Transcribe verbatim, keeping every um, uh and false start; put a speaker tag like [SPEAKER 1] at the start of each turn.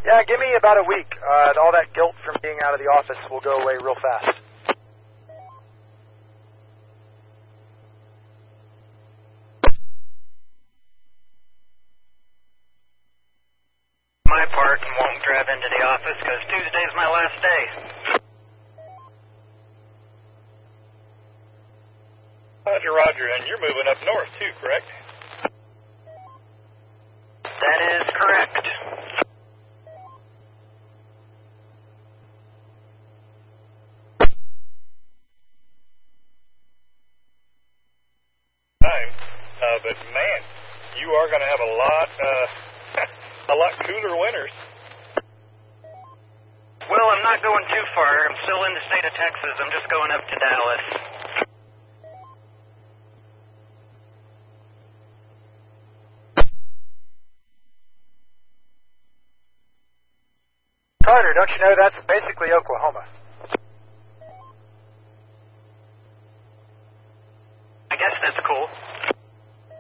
[SPEAKER 1] Yeah, give me about a week. Uh, all that guilt from being out of the office will go away real fast.
[SPEAKER 2] My part and won't drive into the office because Tuesday's my last day.
[SPEAKER 3] Roger, Roger, and you're moving up north too, correct?
[SPEAKER 2] That is correct.
[SPEAKER 3] Time, uh, but man, you are going to have a lot, uh, a lot cooler winters.
[SPEAKER 2] Well, I'm not going too far. I'm still in the state of Texas. I'm just going up to Dallas.
[SPEAKER 1] Carter, don't you know that's basically Oklahoma?
[SPEAKER 2] I guess that's cool.